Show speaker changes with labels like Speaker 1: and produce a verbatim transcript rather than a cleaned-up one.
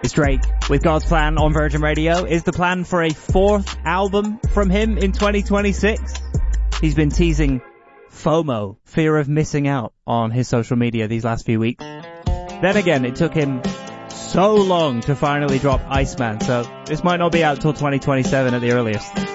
Speaker 1: It's Drake with God's Plan on Virgin Radio. Is the plan for a fourth album from him in twenty twenty-six? He's been teasing FOMO, fear of missing out, on his social media these last few weeks. Then again, it took him so long to finally drop Iceman, so this might not be out till twenty twenty-seven at the earliest.